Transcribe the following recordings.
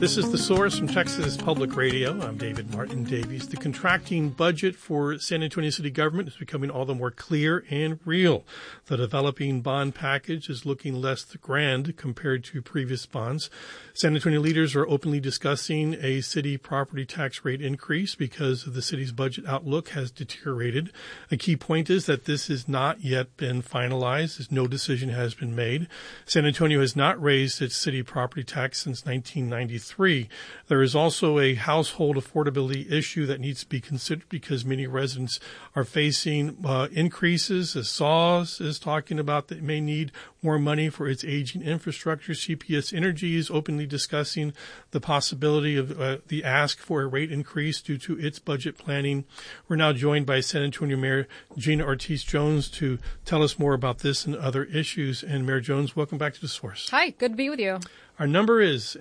This is The Source from Texas Public Radio. I'm David Martin Davies. The contracting budget for San Antonio City government is becoming all the more clear and real. The developing bond package is looking less grand compared to previous bonds. San Antonio leaders are openly discussing a city property tax rate increase because the city's budget outlook has deteriorated. A key point is that this has not yet been finalized, as no decision has been made. San Antonio has not raised its city property tax since 1993. There is also a household affordability issue that needs to be considered because many residents are facing increases, as SAWS is talking about, that may need more money for its aging infrastructure. CPS Energy is openly discussing the possibility of the ask for a rate increase due to its budget planning. We're now joined by San Antonio Mayor Gina Ortiz-Jones to tell us more about this and other issues. And Mayor Jones, welcome back to The Source. Hi, good to be with you. Our number is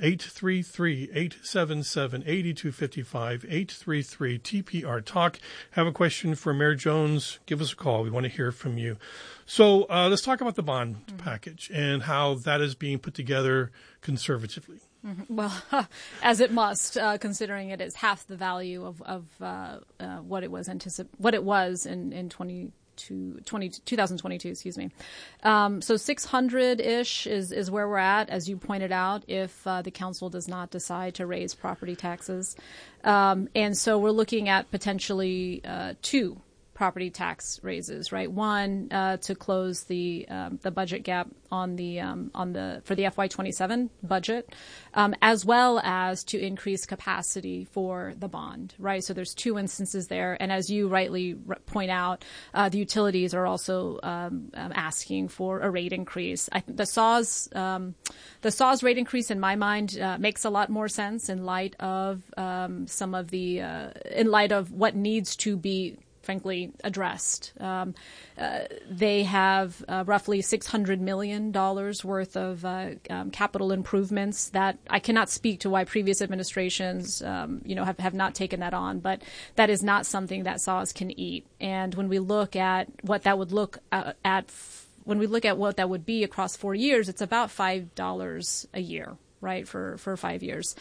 833-877-8255, 833-TPR-TALK. Have a question for Mayor Jones, give us a call. We want to hear from you. So let's talk about the bond package and how that is being put together conservatively. Well, as it must, considering it is half the value of what it was in 2022, excuse me. So 600-ish is where we're at, as you pointed out, if the council does not decide to raise property taxes. And so we're looking at potentially two property tax raises, right? One to close the budget gap on the for the FY27 budget, as well as to increase capacity for the bond, right? So there's two instances there, and as you rightly point out, the utilities are also asking for a rate increase. The SAWS rate increase, in my mind, makes a lot more sense in light of in light of what needs to be frankly addressed. They have roughly $600 million worth of capital improvements that I cannot speak to why previous administrations, have not taken that on, but that is not something that SAWS can eat. And when we look at what that would what that would be across 4 years, it's about $5 a year, right, for 5 years.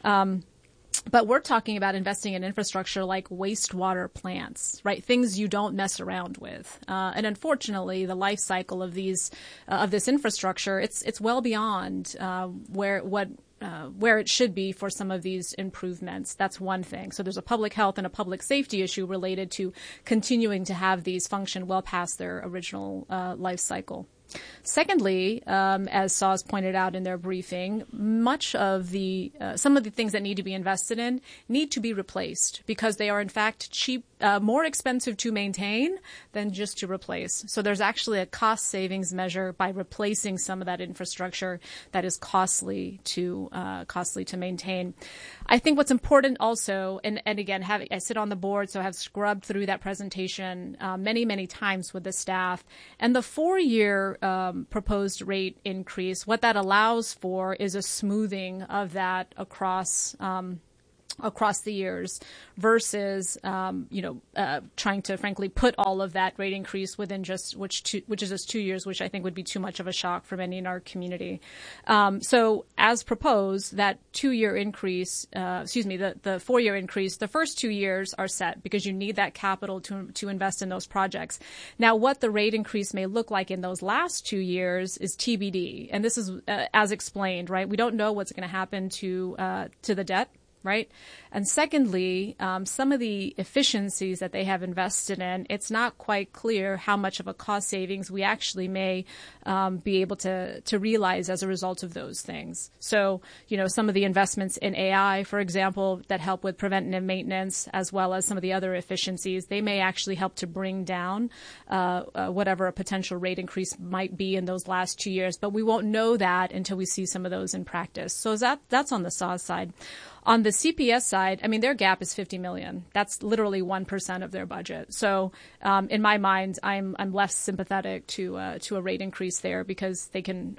But we're talking about investing in infrastructure like wastewater plants, right? Things you don't mess around with. And unfortunately, the life cycle of this infrastructure, it's well beyond where it should be for some of these improvements. That's one thing. So there's a public health and a public safety issue related to continuing to have these function well past their original life cycle. Secondly, as SAWS pointed out in their briefing, much of some of the things that need to be invested in need to be replaced because they are in fact more expensive to maintain than just to replace. So there's actually a cost savings measure by replacing some of that infrastructure that is costly to maintain. I think what's important also, and again, I sit on the board, so I have scrubbed through that presentation many, many times with the staff, and the 4-year proposed rate increase, what that allows for is a smoothing of that across the years versus, trying to frankly put all of that rate increase within which is just 2 years, which I think would be too much of a shock for many in our community. So as proposed, that 2-year increase, the 4-year increase, the first 2 years are set because you need that capital to invest in those projects. Now, what the rate increase may look like in those last 2 years is TBD. And this is, as explained, right? We don't know what's going to happen to the debt. Right. And secondly, some of the efficiencies that they have invested in, it's not quite clear how much of a cost savings we actually may be able to realize as a result of those things. So, some of the investments in AI, for example, that help with preventative maintenance, as well as some of the other efficiencies, they may actually help to bring down whatever a potential rate increase might be in those last 2 years. But we won't know that until we see some of those in practice. So that's on the SAWS side. On the CPS side, I mean, their gap is $50 million. That's literally 1% of their budget. So, in my mind, I'm less sympathetic to a rate increase there because they can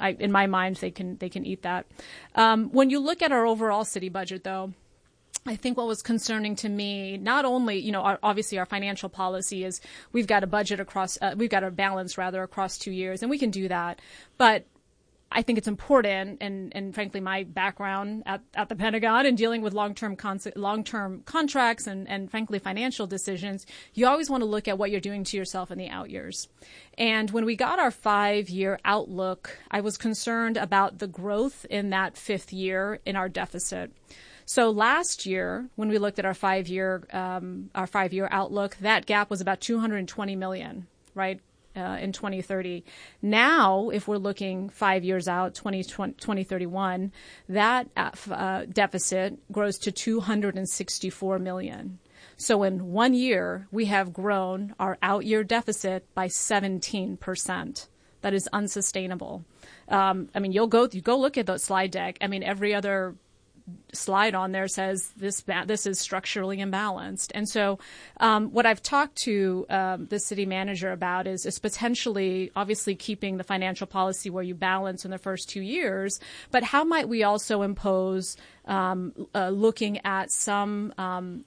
eat that. When you look at our overall city budget, though, I think what was concerning to me, not only, obviously our financial policy is we've got a balance across 2 years, and we can do that, but I think it's important, and frankly, my background at the Pentagon and dealing with long-term contracts and frankly financial decisions, you always want to look at what you're doing to yourself in the out years. And when we got our 5-year outlook, I was concerned about the growth in that 5th year in our deficit. So last year, when we looked at our 5-year outlook, that gap was about $220 million, right? In 2030. Now, if we're looking 5 years out, 2031, that deficit grows to $264 million. So in 1 year, we have grown our out-year deficit by 17%. That is unsustainable. You go look at the slide deck. Every other slide on there says this is structurally imbalanced. And so what I've talked to the city manager about is potentially, obviously, keeping the financial policy where you balance in the first 2 years, but how might we also impose looking at some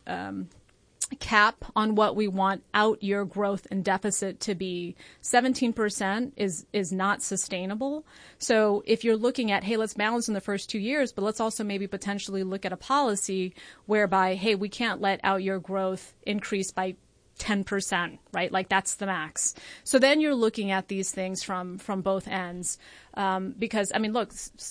cap on what we want out-year growth and deficit to be. 17% is not sustainable. So if you're looking at, hey, let's balance in the first 2 years, but let's also maybe potentially look at a policy whereby, hey, we can't let out-year growth increase by 10%, right? Like that's the max. So then you're looking at these things from both ends. Because, look,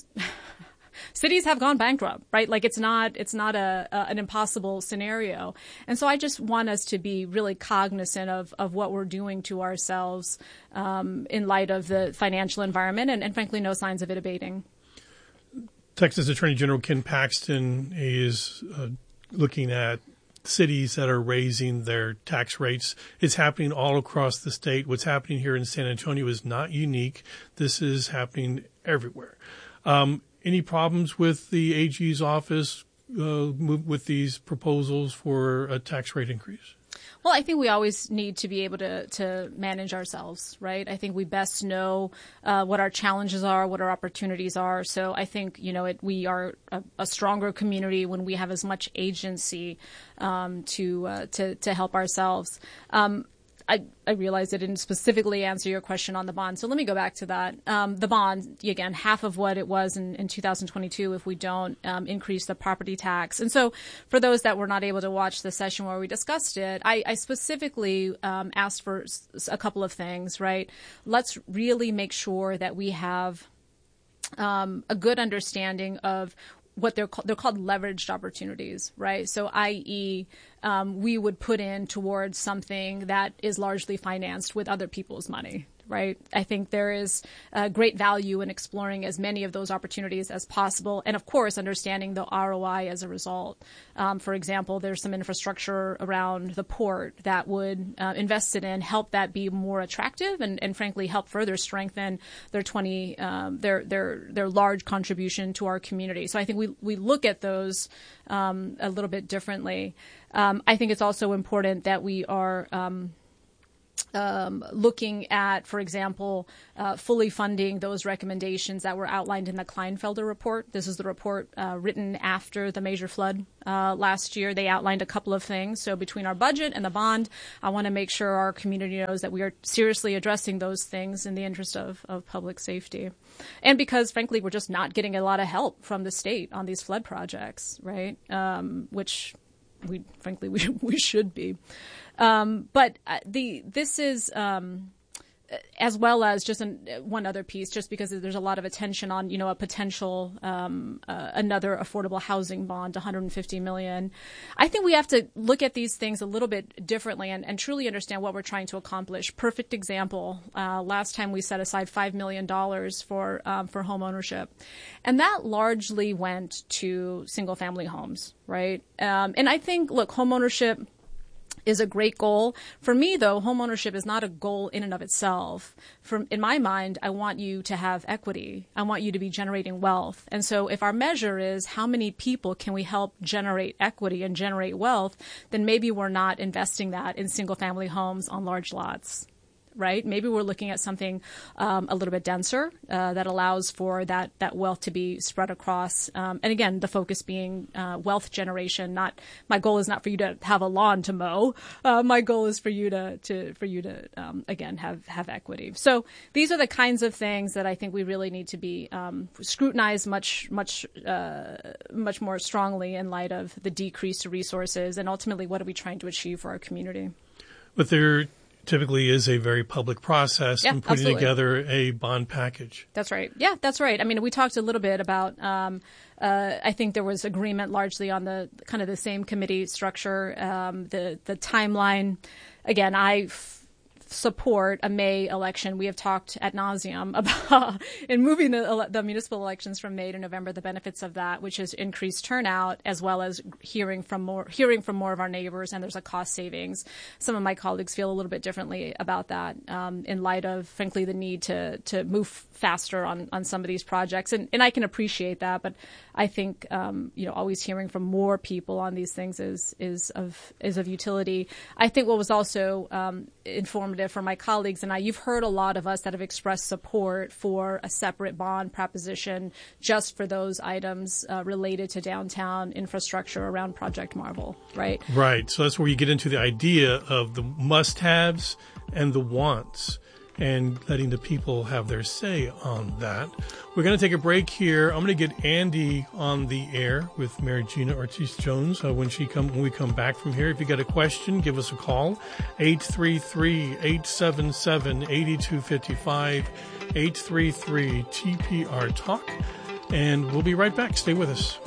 cities have gone bankrupt, right? Like it's not an impossible scenario. And so I just want us to be really cognizant of what we're doing to ourselves in light of the financial environment and frankly, no signs of it abating. Texas Attorney General Ken Paxton is looking at cities that are raising their tax rates. It's happening all across the state. What's happening here in San Antonio is not unique. This is happening everywhere. Any problems with the AG's office with these proposals for a tax rate increase? Well, I think we always need to be able to manage ourselves, right? I think we best know what our challenges are, what our opportunities are. So I think, we are a stronger community when we have as much agency to help ourselves. I realize I didn't specifically answer your question on the bond, so let me go back to that. The bond, again, half of what it was in 2022 if we don't increase the property tax. And so for those that were not able to watch the session where we discussed it, I specifically asked for a couple of things, right? Let's really make sure that we have a good understanding of what they're called leveraged opportunities, right? So, i.e., we would put in towards something that is largely financed with other people's money, right? I think there is great value in exploring as many of those opportunities as possible, and of course, understanding the ROI as a result. For example, there's some infrastructure around the port that would invested in help that be more attractive, and frankly help further strengthen their their large contribution to our community. So I think we look at those a little bit differently. I think it's also important that we are looking at, for example, fully funding those recommendations that were outlined in the Kleinfelder report. This is the report written after the major flood last year. They outlined a couple of things. So between our budget and the bond, I want to make sure our community knows that we are seriously addressing those things in the interest of public safety. And because, frankly, we're just not getting a lot of help from the state on these flood projects, right? Which we should be. But this is as well as just one other piece, just because there's a lot of attention on, a potential another affordable housing bond, $150 million. I think we have to look at these things a little bit differently and truly understand what we're trying to accomplish. Perfect example. Last time we set aside $5 million for home ownership, and that largely went to single family homes, right? And I think, look, home ownership is a great goal. For me, though, homeownership is not a goal in and of itself. In my mind, I want you to have equity. I want you to be generating wealth. And so if our measure is how many people can we help generate equity and generate wealth, then maybe we're not investing that in single-family homes on large lots. right? Maybe we're looking at something a little bit denser that allows for that wealth to be spread across. And again, the focus being wealth generation. Not my goal is not for you to have a lawn to mow. My goal is for you to again have equity. So these are the kinds of things that I think we really need to be scrutinized much more strongly in light of the decreased resources and ultimately what are we trying to achieve for our community. But there typically is a very public process in putting absolutely. together a bond package. That's right. Yeah, that's right. I mean, we talked a little bit about, I think there was agreement largely on the kind of the same committee structure, the timeline. Again, I support a May election. We have talked ad nauseum about in moving the municipal elections from May to November, the benefits of that, which is increased turnout as well as hearing from more of our neighbors, and there's a cost savings. Some of my colleagues feel a little bit differently about that in light of, frankly, the need to move faster on some of these projects, and I can appreciate that, but I think always hearing from more people on these things is of utility. I think what was also informative for my colleagues and I, you've heard a lot of us that have expressed support for a separate bond proposition just for those items related to downtown infrastructure around Project Marvel, right? Right. So that's where you get into the idea of the must-haves and the wants and letting the people have their say on that. We're going to take a break here. I'm going to get Andy on the air with Mayor Gina Ortiz-Jones when we come back from here. If you got a question, give us a call, 833-877-8255, 833-TPR-TALK, and we'll be right back. Stay with us.